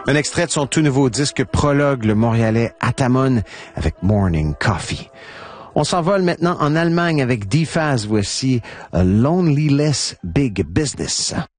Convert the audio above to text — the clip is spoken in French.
Un extrait de son tout nouveau disque Prologue, le Montréalais Atamon avec Morning Coffee. On s'envole maintenant en Allemagne avec D-Phaz. Voici A Lonely Less Big Business.